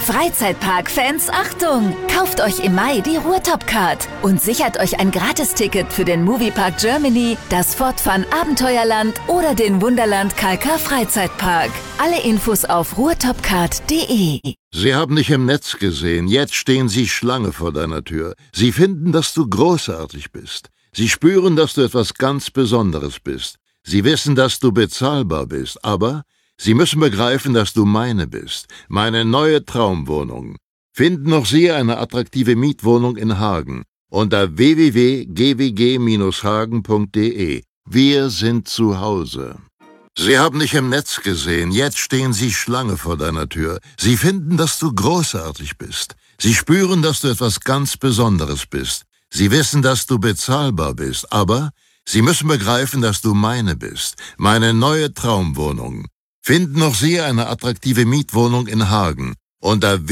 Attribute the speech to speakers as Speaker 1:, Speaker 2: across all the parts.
Speaker 1: Freizeitpark-Fans, Achtung! Kauft euch im Mai die Ruhrtop-Card und sichert euch ein Gratisticket für den Moviepark Germany, das Fortfun Abenteuerland oder den Wunderland KK Freizeitpark. Alle Infos auf ruhrtopcard.de.
Speaker 2: Sie haben dich im Netz gesehen, jetzt stehen sie Schlange vor deiner Tür. Sie finden, dass du großartig bist. Sie spüren, dass du etwas ganz Besonderes bist. Sie wissen, dass du bezahlbar bist, aber sie müssen begreifen, dass du meine bist. Meine neue Traumwohnung. Finden auch Sie eine attraktive Mietwohnung in Hagen unter www.gwg-hagen.de. Wir sind zu Hause. Sie haben dich im Netz gesehen, jetzt stehen sie Schlange vor deiner Tür. Sie finden, dass du großartig bist. Sie spüren, dass du etwas ganz Besonderes bist. Sie wissen, dass du bezahlbar bist, aber sie müssen begreifen, dass du meine bist. Meine neue Traumwohnung. Finden auch Sie eine attraktive Mietwohnung in Hagen unter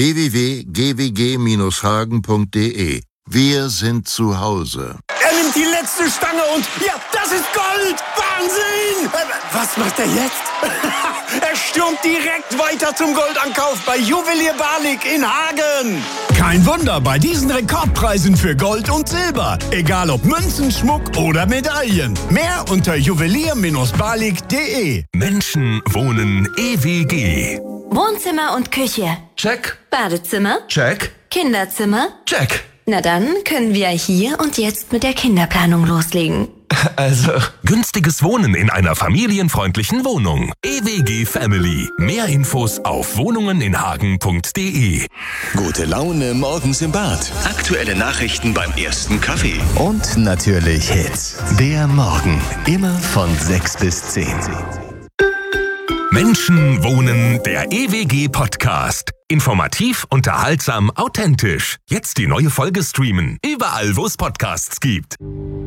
Speaker 2: www.gwg-hagen.de. Wir sind zu Hause.
Speaker 3: Er nimmt die letzte Stange und ja, das ist Gold! Wahnsinn! Was macht er jetzt? Er stürmt direkt weiter zum Goldankauf bei Juwelier Barlik in Hagen.
Speaker 4: Kein Wunder bei diesen Rekordpreisen für Gold und Silber. Egal ob Münzen, Schmuck oder Medaillen. Mehr unter juwelier-barlik.de.
Speaker 5: Menschen wohnen EWG.
Speaker 1: Wohnzimmer und Küche.
Speaker 5: Check.
Speaker 1: Badezimmer.
Speaker 5: Check.
Speaker 1: Kinderzimmer.
Speaker 5: Check.
Speaker 1: Na dann können wir hier und jetzt mit der Kinderplanung loslegen.
Speaker 5: Also, günstiges Wohnen in einer familienfreundlichen Wohnung. EWG Family. Mehr Infos auf wohnungeninhagen.de.
Speaker 6: Gute Laune morgens im Bad. Aktuelle Nachrichten beim ersten Kaffee. Und natürlich Hits. Der Morgen. Immer von 6 bis 10.
Speaker 5: Menschen wohnen, der EWG-Podcast. Informativ, unterhaltsam, authentisch. Jetzt die neue Folge streamen. Überall, wo es Podcasts gibt.